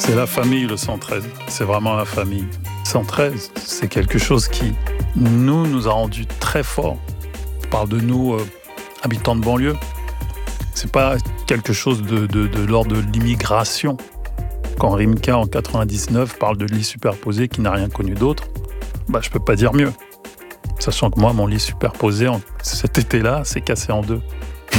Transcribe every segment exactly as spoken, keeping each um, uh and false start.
C'est la famille, le cent treize. C'est vraiment la famille. cent treize, c'est quelque chose qui, nous, nous a rendus très forts. Je parle de nous, euh, habitants de banlieue. C'est pas quelque chose de, de, de l'ordre de l'immigration. Quand Rimka, en quatre-vingt-dix-neuf, parle de lit superposé qui n'a rien connu d'autre, bah, je peux pas dire mieux. Sachant que moi, mon lit superposé, en, cet été-là, s'est cassé en deux.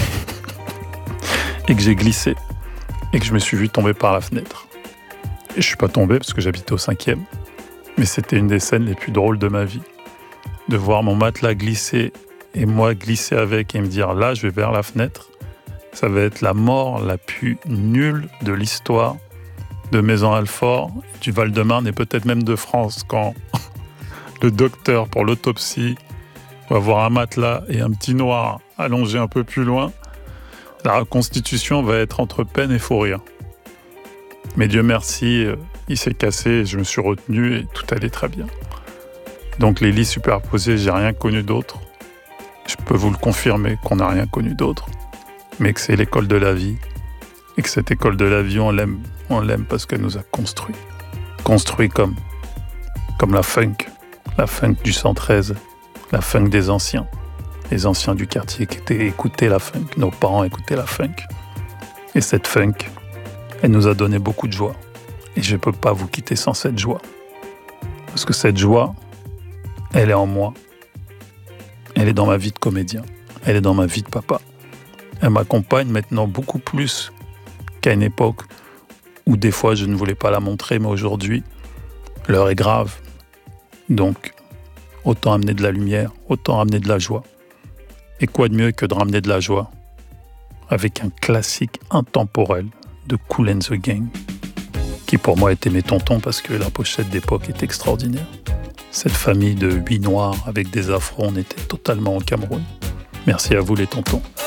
Et que j'ai glissé. Et que je me suis vu tomber par la fenêtre. Et je suis pas tombé parce que j'habitais au cinquième. Mais c'était une des scènes les plus drôles de ma vie. De voir mon matelas glisser et moi glisser avec et me dire là, je vais vers la fenêtre. Ça va être la mort la plus nulle de l'histoire de Maison-Alfort, du Val-de-Marne et peut-être même de France, quand le docteur pour l'autopsie va voir un matelas et un petit noir allongé un peu plus loin. La reconstitution va être entre peine et fou rire. Mais Dieu merci, il s'est cassé et je me suis retenu et tout allait très bien. Donc les lits superposés, j'ai rien connu d'autre. Je peux vous le confirmer qu'on n'a rien connu d'autre. Mais que c'est l'école de la vie. Et que cette école de la vie, on l'aime. On l'aime parce qu'elle nous a construit. Construit comme, comme la funk. La funk du cent treize. La funk des anciens. Les anciens du quartier qui étaient, écoutaient la funk. Nos parents écoutaient la funk. Et cette funk, elle nous a donné beaucoup de joie. Et je ne peux pas vous quitter sans cette joie. Parce que cette joie, elle est en moi. Elle est dans ma vie de comédien. Elle est dans ma vie de papa. Elle m'accompagne maintenant beaucoup plus qu'à une époque où des fois je ne voulais pas la montrer, mais aujourd'hui, l'heure est grave. Donc, autant amener de la lumière, autant amener de la joie. Et quoi de mieux que de ramener de la joie avec un classique intemporel de Kool and the Gang, qui pour moi était mes tontons parce que la pochette d'époque est extraordinaire. Cette famille de huit noirs avec des afros, on était totalement au Cameroun. Merci à vous les tontons.